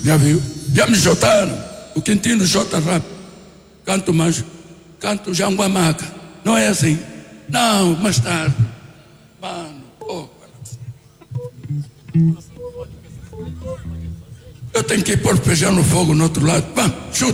Já viu? Já me jotaram. O Quintino jota rápido. Canto mais. Canto Janguamaca. Não é assim? Não, mais tarde. Mano, eu tenho que ir pôr feijão no fogo no outro lado. Vamos, chuta.